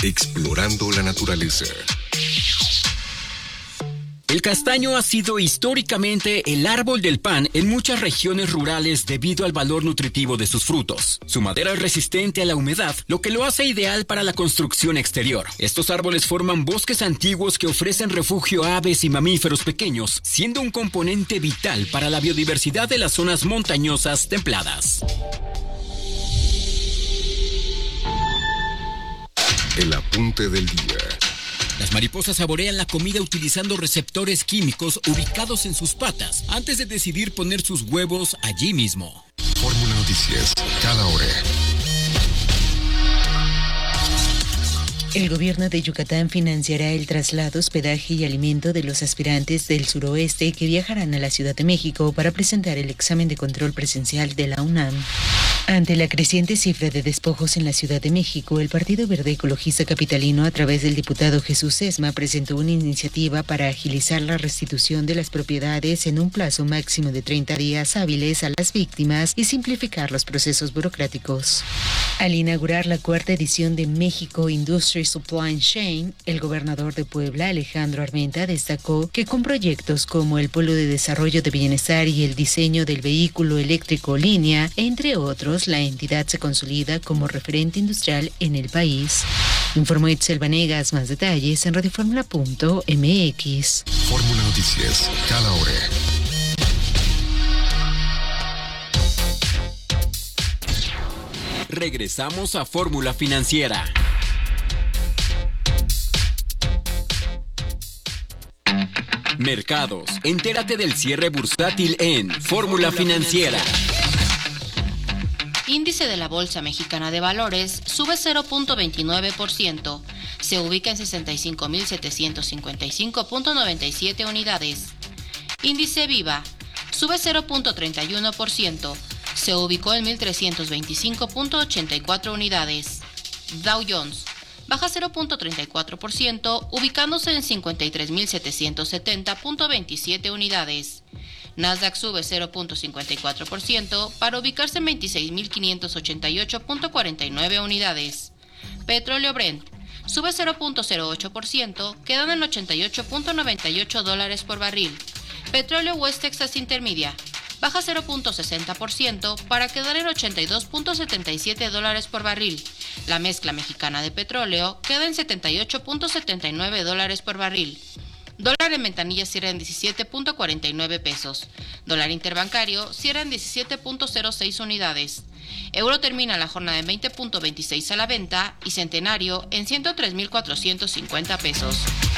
Explorando la naturaleza. El castaño ha sido históricamente el árbol del pan en muchas regiones rurales debido al valor nutritivo de sus frutos. Su madera es resistente a la humedad, lo que lo hace ideal para la construcción exterior. Estos árboles forman bosques antiguos que ofrecen refugio a aves y mamíferos pequeños, siendo un componente vital para la biodiversidad de las zonas montañosas templadas. El apunte del día. Las mariposas saborean la comida utilizando receptores químicos ubicados en sus patas antes de decidir poner sus huevos allí mismo. Fórmula Noticias, cada hora. El gobierno de Yucatán financiará el traslado, hospedaje y alimento de los aspirantes del suroeste que viajarán a la Ciudad de México para presentar el examen de control presencial de la UNAM. Ante la creciente cifra de despojos en la Ciudad de México, el Partido Verde Ecologista Capitalino, a través del diputado Jesús Sesma, presentó una iniciativa para agilizar la restitución de las propiedades en un plazo máximo de 30 días hábiles a las víctimas y simplificar los procesos burocráticos. Al inaugurar la cuarta edición de México Industry Supply Chain, el gobernador de Puebla, Alejandro Armenta, destacó que con proyectos como el Polo de Desarrollo de Bienestar y el diseño del vehículo eléctrico línea, entre otros, la entidad se consolida como referente industrial en el país. Informó Itzel Vanegas. Más detalles en radioformula.mx. Fórmula Noticias, cada hora. Regresamos a Fórmula Financiera. Mercados. Entérate del cierre bursátil en Fórmula Financiera. Índice de la Bolsa Mexicana de Valores sube 0.29%, se ubica en 65.755.97 unidades. Índice Viva sube 0.31%, se ubicó en 1.325.84 unidades. Dow Jones baja 0.34%, ubicándose en 53.770.27 unidades. Nasdaq sube 0.54% para ubicarse en 26.588.49 unidades. Petróleo Brent sube 0.08%, quedando en $88.98 por barril. Petróleo West Texas Intermedia baja 0.60% para quedar en $82.77 por barril. La mezcla mexicana de petróleo queda en $78.79 por barril. Dólar en ventanilla cierra en 17.49 pesos. Dólar interbancario cierra en 17.06 unidades. Euro termina la jornada en 20.26 a la venta y centenario en 103.450 pesos.